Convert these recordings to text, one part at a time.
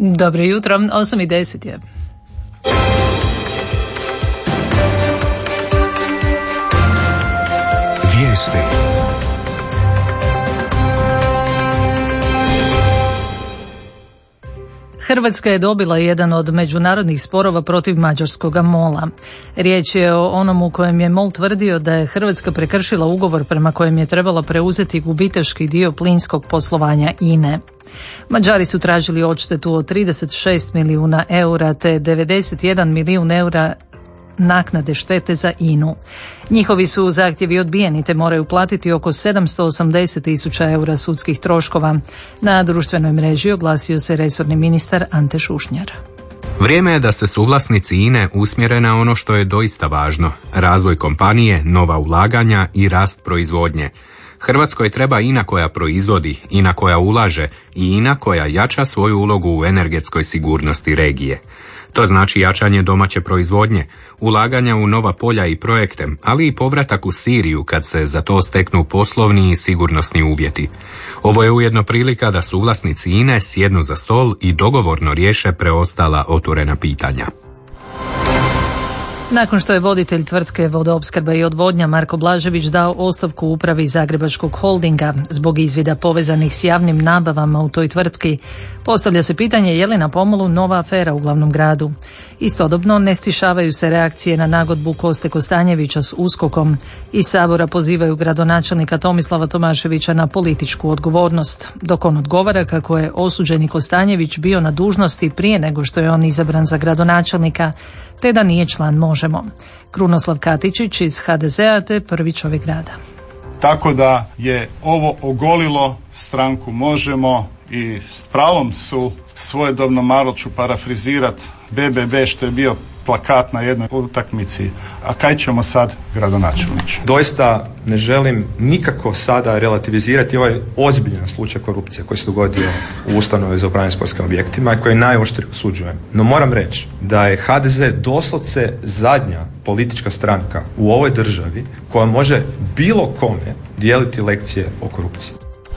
Dobro jutro, 8:10 je. Vijesti. Hrvatska je dobila jedan od međunarodnih sporova protiv mađarskog MOL-a. Riječ je o onom u kojem je MOL tvrdio da je Hrvatska prekršila ugovor prema kojem je trebala preuzeti gubitaški dio plinskog poslovanja INA-e. Mađari su tražili odštetu od 36 milijuna eura te 91 milijun eura naknade štete za INA-u. Njihovi su zahtjevi odbijeni te moraju platiti oko 780.000 eura sudskih troškova. Na društvenoj mreži oglasio se resorni ministar Ante Šušnjar. Vrijeme je da se suvlasnici INA-e usmjere na ono što je doista važno: razvoj kompanije, nova ulaganja i rast proizvodnje. Hrvatskoj treba INA koja proizvodi, INA koja ulaže i INA koja jača svoju ulogu u energetskoj sigurnosti regije. To znači jačanje domaće proizvodnje, ulaganja u nova polja i projekte, ali i povratak u Siriju kad se za to steknu poslovni i sigurnosni uvjeti. Ovo je ujedno prilika da suvlasnici INA-e sjednu za stol i dogovorno riješe preostala otvorena pitanja. Nakon što je voditelj tvrtke Vodoopskrba i odvodnja Marko Blažević dao ostavku upravi Zagrebačkog holdinga zbog izvida povezanih s javnim nabavama u toj tvrtki, postavlja se pitanje je li na pomolu nova afera u glavnom gradu. Istodobno ne stišavaju se reakcije na nagodbu Koste Kostanjevića s USKOK-om. Iz Sabora pozivaju gradonačelnika Tomislava Tomaševića na političku odgovornost, dok on odgovara kako je osuđeni Kostanjević bio na dužnosti prije nego što je on izabran za gradonačelnika, te da nije član Možemo. Krunoslav Katičić iz HDZ-a te prvi čovjek grada. Tako da je ovo ogolilo stranku Možemo i s pravom su svojedobno, malo ću parafrizirat, BBB što je bio plakat na jednoj utakmici. A kaj ćemo sad, gradonačelniče? Doista ne želim nikako sada relativizirati ovaj ozbiljan slučaj korupcije koji se dogodio u ustanovi za upravljanje sportskim objektima i koji najoštrije osuđujem. No moram reći da je HDZ doslovce zadnja politička stranka u ovoj državi koja može bilo kome dijeliti lekcije o korupciji.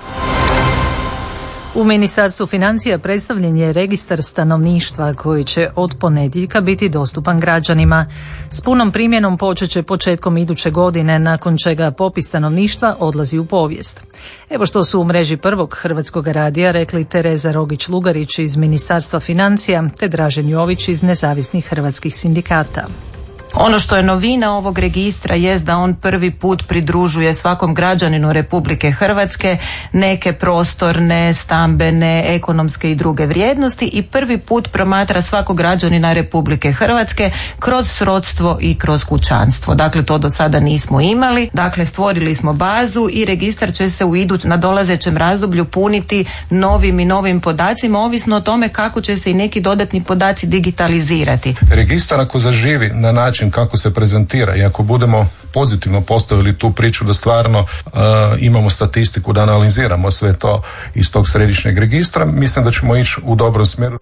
U Ministarstvu financija predstavljen je registar stanovništva koji će od ponedjeljka biti dostupan građanima. S punom primjenom počet će početkom iduće godine, nakon čega popis stanovništva odlazi u povijest. Evo što su u mreži Prvog Hrvatskog radija rekli Tereza Rogić-Lugarić iz Ministarstva financija te Dražen Jović iz Nezavisnih hrvatskih sindikata. Ono što je novina ovog registra jest da on prvi put pridružuje svakom građaninu Republike Hrvatske neke prostorne, stambene, ekonomske i druge vrijednosti i prvi put promatra svakog građanina Republike Hrvatske kroz srodstvo i kroz kućanstvo. Dakle, to do sada nismo imali. Dakle, stvorili smo bazu i registar će se u nadolazećem razdoblju puniti novim i novim podacima, ovisno o tome kako će se i neki dodatni podaci digitalizirati. Registar ako zaživi na način kako se prezentira i ako budemo pozitivno postavili tu priču da stvarno imamo statistiku, da analiziramo sve to iz tog središnjeg registra, mislim da ćemo ići u dobrom smjeru.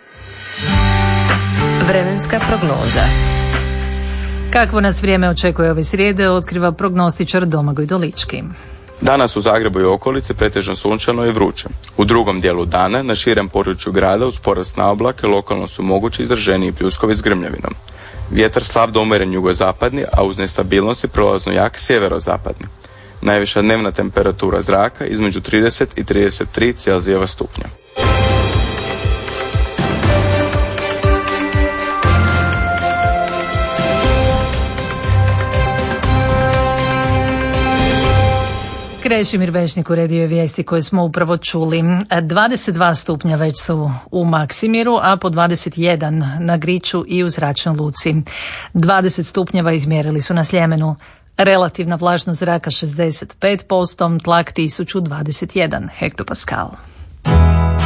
Vremenska prognoza. Kakvo nas vrijeme očekuje ove srijede, otkriva prognostičar Domagoj Dolički. Danas u Zagrebu i okolici pretežno sunčano i vruće. U drugom dijelu dana na širem području grada uz porast na oblake lokalno su mogući izraženiji pljuskovi s grmljavinom. Vjetar slab do umjeren jugozapadni, a uz nestabilnost i prolazno jak sjeverozapadni. Najviša dnevna temperatura zraka između 30 i 33 Celzijeva stupnja. Krešimir Vešnik uredio je vijesti koje smo upravo čuli. 22 stupnja već su u Maksimiru, a po 21 na Griču i u Zračnoj luci. 20 stupnjeva izmjerili su na Sljemenu. Relativna vlažnost zraka 65%, tlak 1021 hektopaskal.